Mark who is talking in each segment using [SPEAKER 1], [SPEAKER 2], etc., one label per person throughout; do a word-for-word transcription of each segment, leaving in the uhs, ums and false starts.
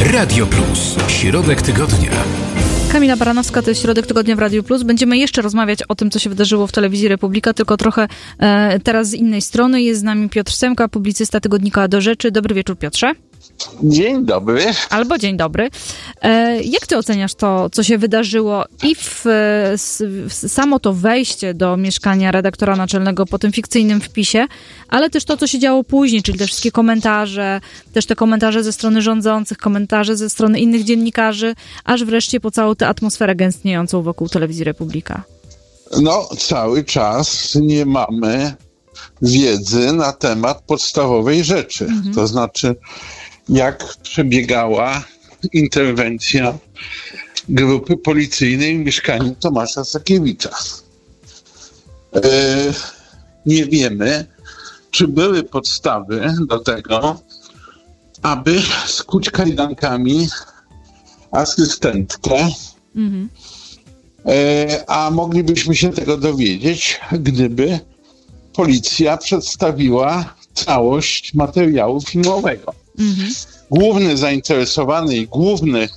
[SPEAKER 1] Radio Plus. Środek tygodnia.
[SPEAKER 2] Kamila Baranowska, to jest Środek Tygodnia w Radiu Plus. Będziemy jeszcze rozmawiać o tym, co się wydarzyło w Telewizji Republika, tylko trochę e, teraz z innej strony. Jest z nami Piotr Semka, publicysta tygodnika Do Rzeczy. Dobry wieczór, Piotrze.
[SPEAKER 3] Dzień dobry.
[SPEAKER 2] Albo dzień dobry. E, jak ty oceniasz to, co się wydarzyło i w, w, samo to wejście do mieszkania redaktora naczelnego po tym fikcyjnym wpisie, ale też to, co się działo później, czyli te wszystkie komentarze, też te komentarze ze strony rządzących, komentarze ze strony innych dziennikarzy, aż wreszcie po całą tę atmosferę gęstniejącą wokół Telewizji Republika?
[SPEAKER 3] No, cały czas nie mamy wiedzy na temat podstawowej rzeczy. Mhm. To znaczy, jak przebiegała interwencja grupy policyjnej w mieszkaniu Tomasza Sakiewicza. E, nie wiemy, czy były podstawy do tego, aby skuć kajdankami asystentkę, mhm. e, a moglibyśmy się tego dowiedzieć, gdyby policja przedstawiła całość materiału filmowego. Mhm. Główny zainteresowany i główny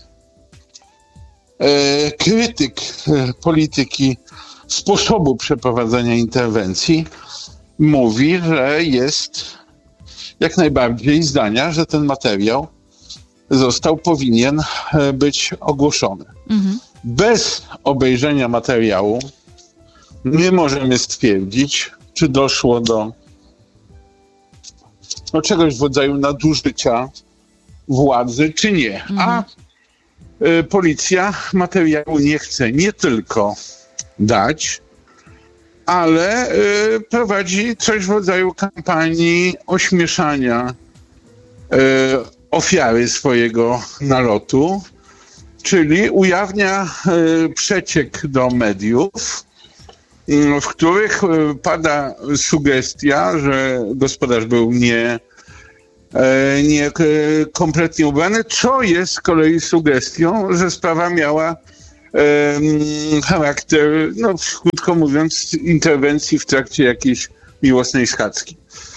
[SPEAKER 3] e, krytyk e, polityki sposobu przeprowadzenia interwencji mówi, że jest jak najbardziej zdania, że ten materiał został, powinien e, być ogłoszony. Mhm. Bez obejrzenia materiału nie możemy stwierdzić, czy doszło do no, czegoś w rodzaju nadużycia władzy, czy nie. Mhm. A y, policja materiału nie chce nie tylko dać, ale y, prowadzi coś w rodzaju kampanii ośmieszania y, ofiary swojego nalotu, czyli ujawnia y, przeciek do mediów, w których pada sugestia, że gospodarz był nie, nie kompletnie ubrany, co jest z kolei sugestią, że sprawa miała um, charakter, no krótko mówiąc, interwencji w trakcie jakiejś miłosnej schadzki.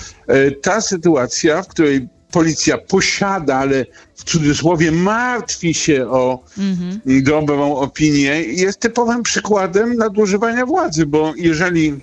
[SPEAKER 3] Ta sytuacja, w której policja posiada, ale w cudzysłowie martwi się o mm-hmm. dobrą opinię, jest typowym przykładem nadużywania władzy, bo jeżeli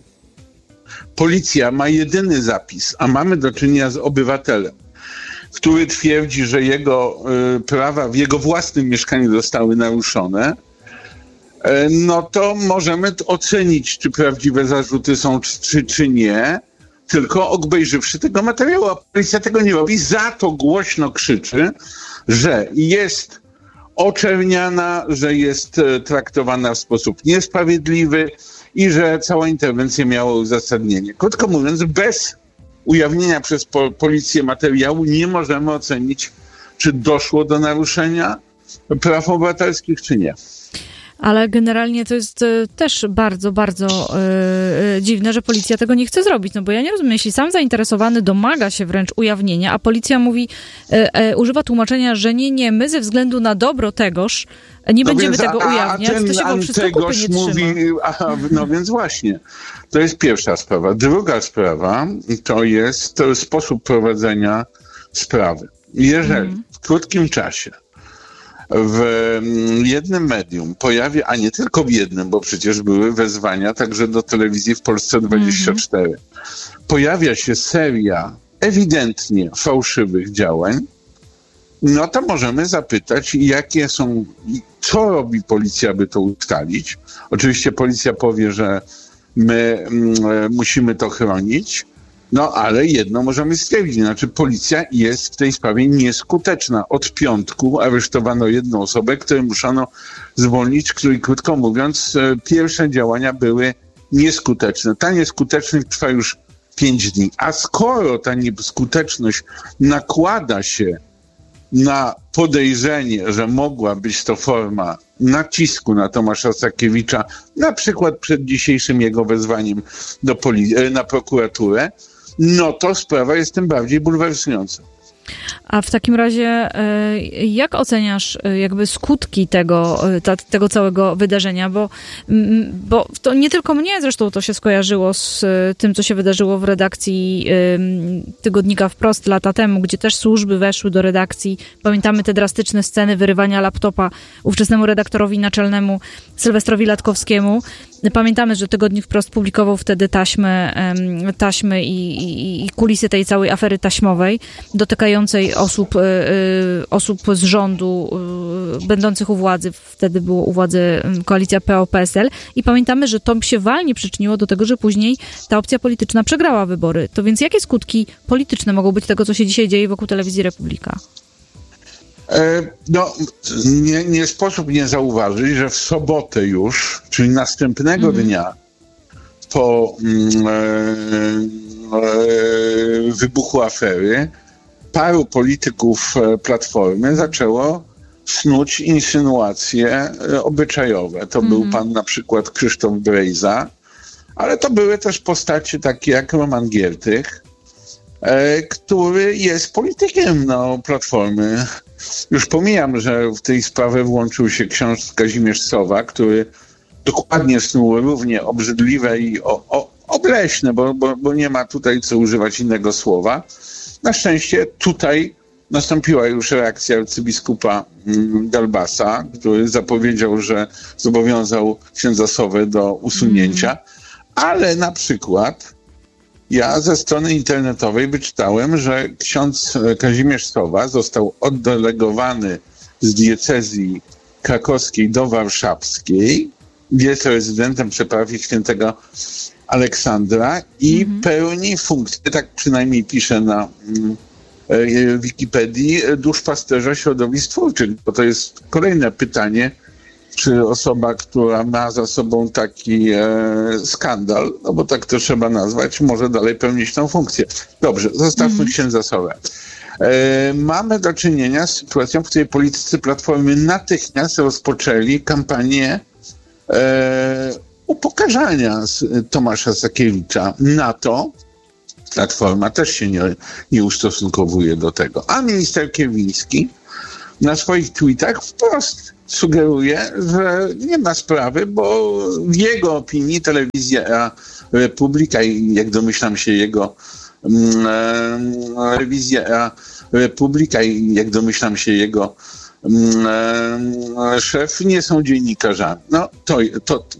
[SPEAKER 3] policja ma jedyny zapis, a mamy do czynienia z obywatelem, który twierdzi, że jego y, prawa w jego własnym mieszkaniu zostały naruszone, y, no to możemy ocenić, czy prawdziwe zarzuty są, czy, czy nie, tylko obejrzywszy tego materiału, a policja tego nie robi, za to głośno krzyczy, że jest oczerniana, że jest traktowana w sposób niesprawiedliwy i że cała interwencja miała uzasadnienie. Krótko mówiąc, bez ujawnienia przez po- policję materiału nie możemy ocenić, czy doszło do naruszenia praw obywatelskich, czy nie.
[SPEAKER 2] Ale generalnie to jest y, też bardzo, bardzo y, y, dziwne, że policja tego nie chce zrobić. No bo ja nie rozumiem, jeśli sam zainteresowany domaga się wręcz ujawnienia, a policja mówi, y, y, używa tłumaczenia, że nie, nie, my ze względu na dobro tegoż nie no będziemy więc, tego a, ujawniać, a ten, to się go wszystko kupy nie mówi,
[SPEAKER 3] a, No więc właśnie, to jest pierwsza sprawa. Druga sprawa to jest to sposób prowadzenia sprawy. Jeżeli mm. w krótkim czasie w jednym medium pojawia, a nie tylko w jednym, bo przecież były wezwania także do telewizji w Polsce dwadzieścia cztery, mm-hmm. pojawia się seria ewidentnie fałszywych działań, no to możemy zapytać, jakie są, co robi policja, by to ustalić. Oczywiście policja powie, że my mm, musimy to chronić, no ale jedno możemy stwierdzić, znaczy policja jest w tej sprawie nieskuteczna. Od piątku aresztowano jedną osobę, której muszono zwolnić, której krótko mówiąc pierwsze działania były nieskuteczne. Ta nieskuteczność trwa już pięć dni. A skoro ta nieskuteczność nakłada się na podejrzenie, że mogła być to forma nacisku na Tomasza Sakiewicza, na przykład przed dzisiejszym jego wezwaniem do poli- na prokuraturę, no to sprawa jest tym bardziej bulwersująca.
[SPEAKER 2] A w takim razie jak oceniasz jakby skutki tego, ta, tego całego wydarzenia? Bo, bo to nie tylko mnie zresztą to się skojarzyło z tym, co się wydarzyło w redakcji tygodnika Wprost lata temu, gdzie też służby weszły do redakcji. Pamiętamy te drastyczne sceny wyrywania laptopa ówczesnemu redaktorowi naczelnemu Sylwestrowi Latkowskiemu. Pamiętamy, że Tygodnik Wprost publikował wtedy taśmy, taśmy i, i, i kulisy tej całej afery taśmowej dotykającej osób, osób z rządu będących u władzy. Wtedy było u władzy koalicja P O P S L i pamiętamy, że to się walnie przyczyniło do tego, że później ta opcja polityczna przegrała wybory. To więc jakie skutki polityczne mogą być tego, co się dzisiaj dzieje wokół Telewizji Republika?
[SPEAKER 3] No, nie, nie sposób nie zauważyć, że w sobotę już, czyli następnego mm. dnia po mm, e, wybuchu afery, paru polityków Platformy zaczęło snuć insynuacje obyczajowe. To mm. był pan na przykład Krzysztof Brejza, ale to były też postacie takie jak Roman Giertych, e, który jest politykiem no, Platformy. Już pomijam, że w tej sprawie włączył się ksiądz Kazimierz Sowa, który dokładnie snuł równie obrzydliwe i o, o, obleśne, bo, bo, bo nie ma tutaj co używać innego słowa. Na szczęście tutaj nastąpiła już reakcja arcybiskupa Galbasa, który zapowiedział, że zobowiązał księdza Sowę do usunięcia, mm. ale na przykład ja ze strony internetowej wyczytałem, że ksiądz Kazimierz Sowa został oddelegowany z diecezji krakowskiej do warszawskiej, jest rezydentem przy parafii świętego Aleksandra i mm-hmm. pełni funkcję, tak przynajmniej pisze na mm, e, Wikipedii, duszpasterza środowisk twórczych. Bo to jest kolejne pytanie, czy osoba, która ma za sobą taki e, skandal, no bo tak to trzeba nazwać, może dalej pełnić tą funkcję. Dobrze, zostawmy mm. księdza Sowę. E, mamy do czynienia z sytuacją, w której politycy Platformy natychmiast rozpoczęli kampanię e, upokarzania Tomasza Sakiewicza. Na to Platforma też się nie, nie ustosunkowuje do tego. A minister Kierwiński na swoich tweetach wprost sugeruje, że nie ma sprawy, bo w jego opinii Telewizja Republika i jak domyślam się jego mm, Telewizja Republika i jak domyślam się jego mm, szef nie są dziennikarzami. No to, to,